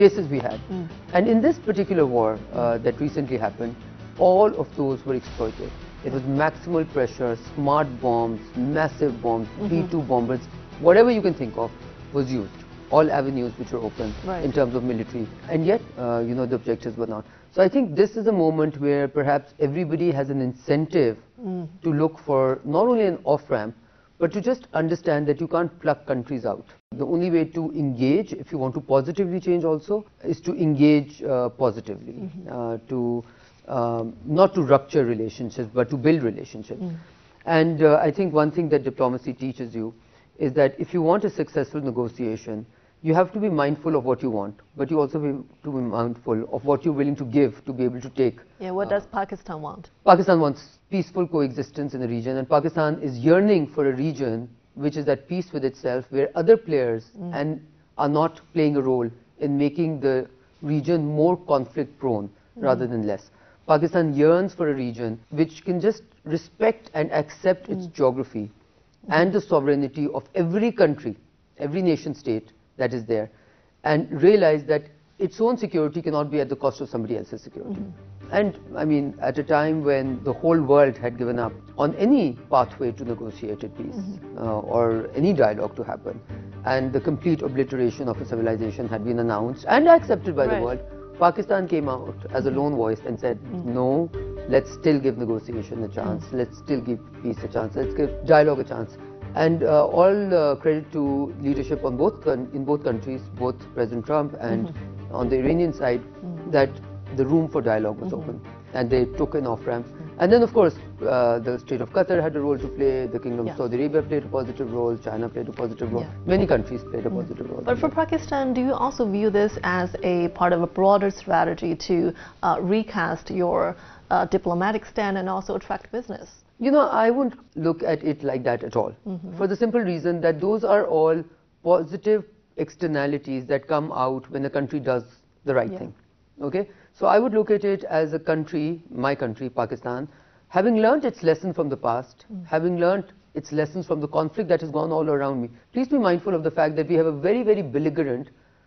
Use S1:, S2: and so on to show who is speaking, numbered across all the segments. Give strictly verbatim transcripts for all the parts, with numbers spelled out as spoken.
S1: cases we had. Mm. And in this particular war uh, that recently happened, all of those were exploited. It was maximal pressure, smart bombs, massive bombs, mm-hmm. B two bombers, whatever you can think of was used. All avenues which were open right. in terms of military, and yet, uh, you know, the objectives were not. So I think this is a moment where perhaps everybody has an incentive mm. to look for not only an off-ramp, but to just understand that you can't pluck countries out. The only way to engage, if you want to positively change also, is to engage uh, positively, mm-hmm. uh, to um, not to rupture relationships, but to build relationships. Mm. And uh, I think one thing that diplomacy teaches you is that if you want a successful negotiation, you have to be mindful of what you want, but you also have to be mindful of what you're willing to give to be able to take.
S2: Yeah, what uh, does Pakistan want?
S1: Pakistan wants peaceful coexistence in the region, and Pakistan is yearning for a region which is at peace with itself, where other players mm. and are not playing a role in making the region more conflict prone mm. rather than less. Pakistan yearns for a region which can just respect and accept mm. its geography mm. and the sovereignty of every country, every nation state that is there, and realize that its own security cannot be at the cost of somebody else's security. Mm-hmm. And I mean, at a time when the whole world had given up on any pathway to negotiated peace mm-hmm. uh, or any dialogue to happen, and the complete obliteration of a civilization had been announced and accepted by right. the world, Pakistan came out as a lone voice and said, mm-hmm. no, let's still give negotiation a chance, mm-hmm. let's still give peace a chance, let's give dialogue a chance. And uh, all uh, credit to leadership on both in both countries, both President Trump and mm-hmm. on the Iranian side, mm-hmm. that the room for dialogue was mm-hmm. open, and they took an off-ramp. Mm-hmm. And then, of course, uh, the State of Qatar had a role to play, the Kingdom yeah. of Saudi Arabia played a positive role, China played a positive role, yeah. many countries played a mm-hmm. positive role.
S2: But for that. Pakistan, do you also view this as a part of a broader strategy to uh, recast your uh, diplomatic stand and also attract business?
S1: You know, I wouldn't look at it like that at all, mm-hmm. for the simple reason that those are all positive externalities that come out when a country does the right yeah. thing, okay? So I would look at it as a country, my country, Pakistan, having learned its lesson from the past, mm. having learned its lessons from the conflict that has gone all around me. Please be mindful of the fact that we have a very, very belligerent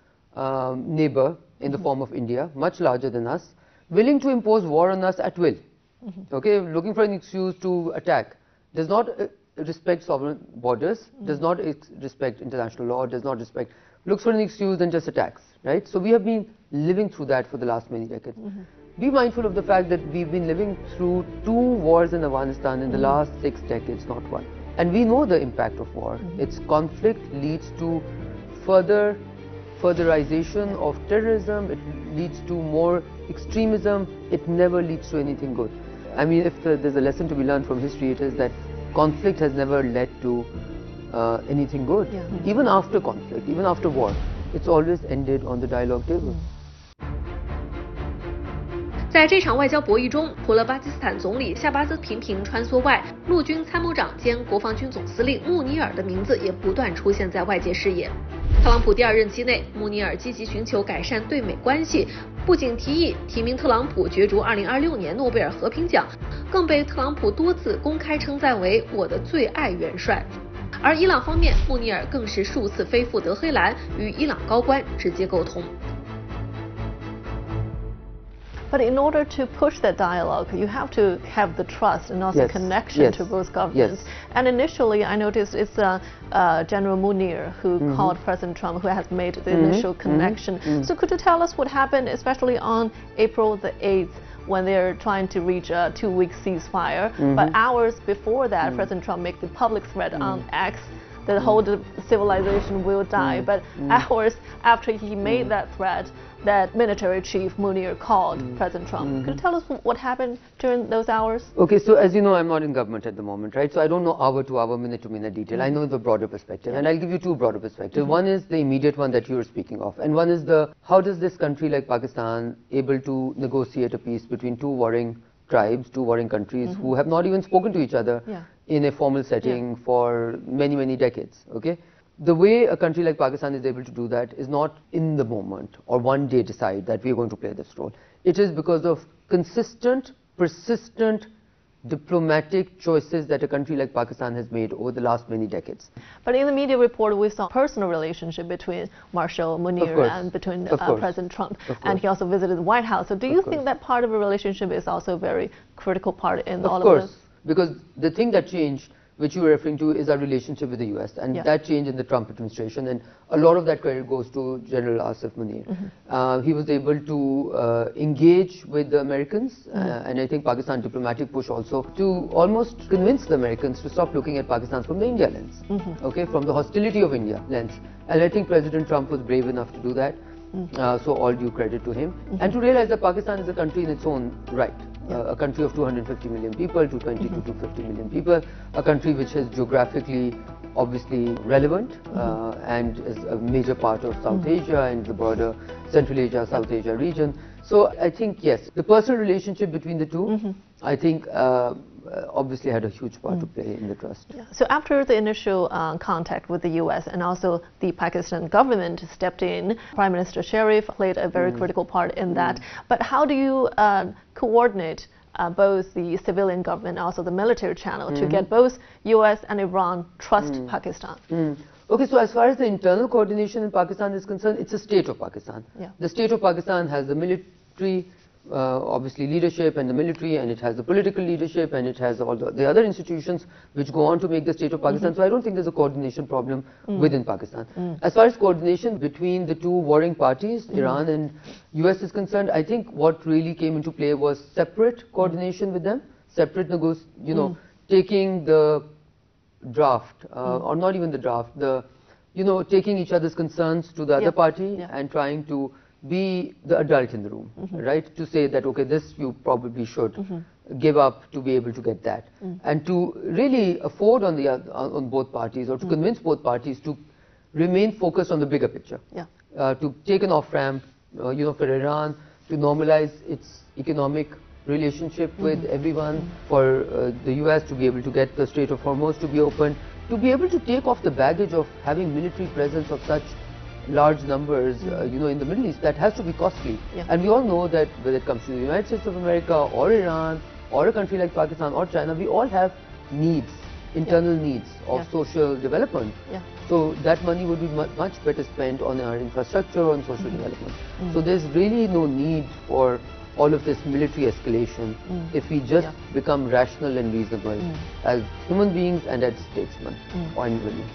S1: um, neighbor in mm-hmm. the form of India, much larger than us, willing to impose war on us at will. Mm-hmm. Okay, looking for an excuse to attack, does not uh, respect sovereign borders, mm-hmm. does not respect international law, does not respect, looks for an excuse and just attacks, right? So we have been living through that for the last many decades. Mm-hmm. Be mindful of the fact that we've been living through two wars in Afghanistan in mm-hmm. the last six decades, not one. And we know the impact of war. Mm-hmm. Its conflict leads to further furtherization of terrorism, it leads to more extremism, it never leads to anything good. I mean, if the, there's a lesson to be learned from history, it is that conflict has never led to uh, anything good. Yeah. Mm-hmm. Even after conflict, even after war, it's always ended on the dialogue table. Mm-hmm.
S3: 在这场外交博弈中，除了巴基斯坦总理夏巴兹频频穿梭外，陆军参谋长兼国防军总司令穆尼尔的名字也不断出现在外界视野。特朗普第二任期内，穆尼尔积极寻求改善对美关系，不仅提议提名特朗普角逐二零二六年诺贝尔和平奖，更被特朗普多次公开称赞为我的最爱元帅。而伊朗方面，穆尼尔更是数次飞赴德黑兰与伊朗高官直接沟通。
S2: But in order to push that dialogue, you have to have the trust and also
S1: yes.
S2: connection
S1: yes.
S2: to both governments.
S1: Yes.
S2: And initially, I noticed it's uh, uh, General Munir who
S1: mm-hmm.
S2: called President Trump, who has made the
S1: mm-hmm.
S2: initial connection.
S1: Mm-hmm.
S2: So could you tell us what happened, especially on April the eighth, when they're trying to reach a two-week ceasefire? Mm-hmm. But hours before that, mm-hmm. President Trump made the public threat mm-hmm. on X that the whole civilization will die. Mm. But mm. hours after he made mm. that threat, that military chief Munir called mm. President Trump. Mm-hmm. Could you tell us what happened during those hours?
S1: Okay, so as you know, I'm not in government at the moment, right? So I don't know hour to hour, minute to minute detail. Mm-hmm. I know the broader perspective, yeah. and I'll give you two broader perspectives. Mm-hmm. One is the immediate one that you were speaking of, and one is the how does this country like Pakistan able to negotiate a peace between two warring tribes, two warring countries mm-hmm. who have not even spoken to each other yeah. in a formal setting yeah. for many, many decades, okay? The way a country like Pakistan is able to do that is not in the moment or one day decide that we are going to play this role. It is because of consistent, persistent diplomatic choices that a country like Pakistan has made over the last many decades.
S2: But in the media report, we saw a personal relationship between Marshal Munir and between uh, President Trump, and he also visited the White House. So do you think that part of a relationship is also a very critical part in all of this?
S1: Of course, because the thing that changed, which you were referring to, is our relationship with the U S, and yeah. that changed in the Trump administration, and a lot of that credit goes to General Asif Munir. Mm-hmm. uh, he was able to uh, engage with the Americans, mm-hmm. uh, and I think Pakistan diplomatic push also to almost convince the Americans to stop looking at Pakistan from the India lens, mm-hmm. okay, from the hostility of India lens. And I think President Trump was brave enough to do that, mm-hmm. uh, so all due credit to him, mm-hmm. and to realize that Pakistan is a country in its own right. Yeah. Uh, a country of two hundred fifty million people, two hundred twenty mm-hmm. to two hundred fifty million people, a country which is geographically obviously relevant, mm-hmm. uh, and is a major part of South mm-hmm. Asia and the broader Central Asia, South Asia region. So I think, yes, the personal relationship between the two, mm-hmm. I think uh, obviously had a huge part mm-hmm. to play in the trust.
S2: Yeah. So after the initial uh, contact with the U S and also the Pakistan government stepped in, Prime Minister Sharif played a very mm-hmm. critical part in that. Mm-hmm. But how do you uh, coordinate uh, both the civilian government and also the military channel mm-hmm. to get both U S and Iran trust mm-hmm. Pakistan?
S1: Mm-hmm. Okay, so as far as the internal coordination in Pakistan is concerned, it's a state of Pakistan. Yeah. The state of Pakistan has the military, uh, obviously leadership and the military, and it has the political leadership, and it has all the, the other institutions which go on to make the state of Pakistan. Mm-hmm. So I don't think there's a coordination problem mm-hmm. within Pakistan. Mm-hmm. As far as coordination between the two warring parties, mm-hmm. Iran and U S is concerned, I think what really came into play was separate coordination mm-hmm. with them, separate negotiation, you know, mm-hmm. taking the draft, uh, mm. or not even the draft, the, you know, taking each other's concerns to the yeah. other party yeah. and trying to be the adult in the room, mm-hmm. right? To say that, okay, this you probably should mm-hmm. give up to be able to get that. Mm. And to really afford on, the, on both parties, or to mm. convince both parties to remain focused on the bigger picture. Yeah. Uh, to take an off-ramp, uh, you know, for Iran to normalize its economic relationship mm-hmm. with everyone, mm-hmm. for uh, the U S to be able to get the Strait of Hormuz to be open, to be able to take off the baggage of having military presence of such large numbers, mm-hmm. uh, you know, in the Middle East. That has to be costly. Yeah. And we all know that whether it comes to the United States of America or Iran or a country like Pakistan or China, we all have needs, internal yeah. needs of yeah. social development. Yeah. So that money would be mu much better spent on our infrastructure, on social mm-hmm. development. Mm-hmm. So there's really no need for all of this military escalation mm. if we just yeah. become rational and reasonable mm. as human beings and as statesmen mm. or individuals.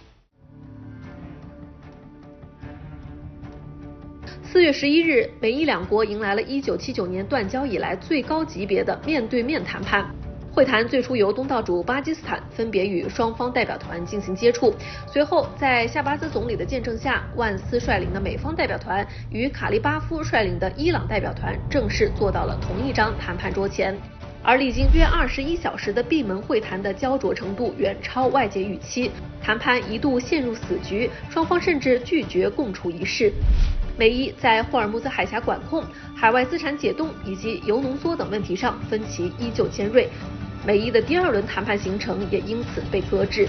S3: 四月十一日，美伊两国迎来了一九七九年断交以来最高级别的面对面谈判。会谈最初由东道主巴基斯坦分别与双方代表团进行接触，随后在夏巴兹总理的见证下，万斯率领的美方代表团与卡利巴夫率领的伊朗代表团正式坐到了同一张谈判桌前。而历经约二十一小时的闭门会谈的焦灼程度远超外界预期，谈判一度陷入死局，双方甚至拒绝共处一室。美伊在霍尔木兹海峡管控、海外资产解冻以及铀浓缩等问题上分歧依旧尖锐。美伊的第二轮谈判行程也因此被搁置。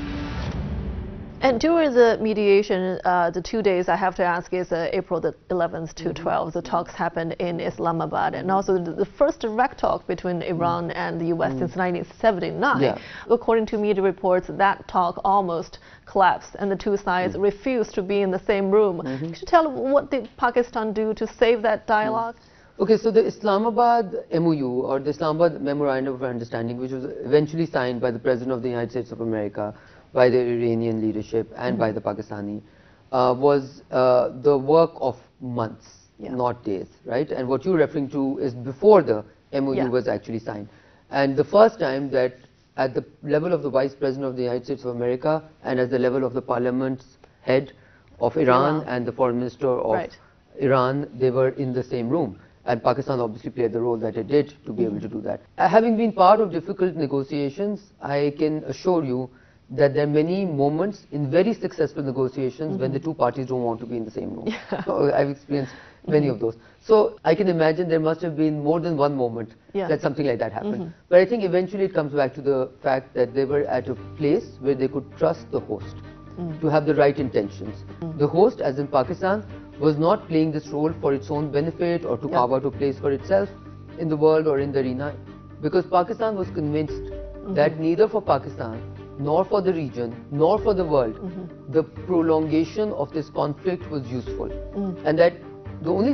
S2: And during the mediation, uh, the two days I have to ask is uh, April the eleventh to twelfth. The talks happened in Islamabad, and also the, the first direct talk between Iran and the U S mm. since nineteen seventy-nine. Yeah. According to media reports, that talk almost collapsed, and the two sides mm. refused to be in the same room. Mm-hmm. Could you tell what did Pakistan do to save that dialogue?
S1: Mm. Okay, so the Islamabad M O U, or the Islamabad Memorandum of Understanding, which was eventually signed by the President of the United States of America, by the Iranian leadership and mm-hmm. by the Pakistani, uh, was uh, the work of months, yeah. not days, right? And what you're referring to is before the M O U yeah. was actually signed. And the first time that at the level of the Vice President of the United States of America and at the level of the Parliament's head of Iran yeah. and the Foreign Minister of right. Iran, they were in the same room. And Pakistan obviously played the role that it did to be mm-hmm. able to do that. Uh, having been part of difficult negotiations, I can assure you that there are many moments in very successful negotiations mm-hmm. when the two parties don't want to be in the same room. Yeah. So I've experienced many mm-hmm. of those. So I can imagine there must have been more than one moment yeah. that something like that happened. Mm-hmm. But I think eventually it comes back to the fact that they were at a place where they could trust the host mm-hmm. to have the right intentions. Mm-hmm. The host, as in Pakistan, was not playing this role for its own benefit or to yeah. carve out a place for itself in the world or in the arena. because Pakistan was convinced mm-hmm. that neither for Pakistan, nor for the region, nor for the world, mm-hmm. the prolongation of this conflict was useful. Mm. And that the only